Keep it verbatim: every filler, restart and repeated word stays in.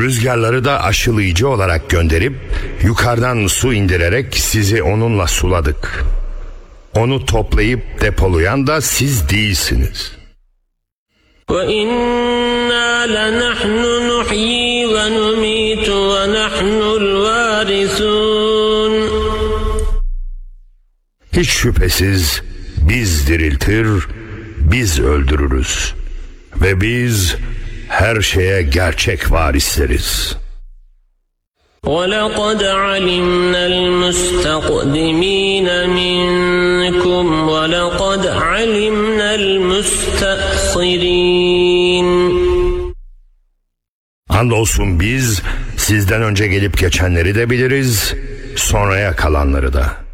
Rüzgarları da aşılayıcı olarak gönderip yukarıdan su indirerek sizi onunla suladık. Onu toplayıp depolayan da siz değilsiniz. وَإِنَّا لَنَحْنُ نُحْيِي وَنُمِيتُ وَنَحْنُ الْوَارِثُونَ. Hiç şüphesiz biz diriltir, biz öldürürüz ve biz her şeye gerçek varisleriz. وَلَقَدْ عَلِمْنَا الْمُسْتَقْدِمِينَ مِنْكُمْ وَلَقَدْ عَلِمْنَا الْمُسْتَأْخِرِينَ. Andolsun biz sizden önce gelip geçenleri de biliriz, sonraya kalanları da.